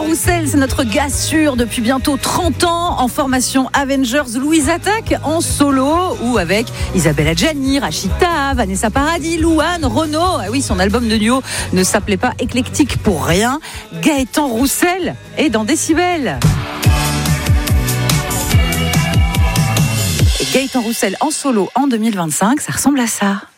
Roussel, c'est notre gars sûr depuis bientôt 30 ans en formation Avengers Louise Attaque en solo ou avec Isabelle Adjani, Rachita, Vanessa Paradis, Louane, Renaud. Ah oui, son album de duo ne s'appelait pas Éclectique pour rien. Gaëtan Roussel est dans Décibel. Et Gaëtan Roussel en solo en 2025, ça ressemble à ça.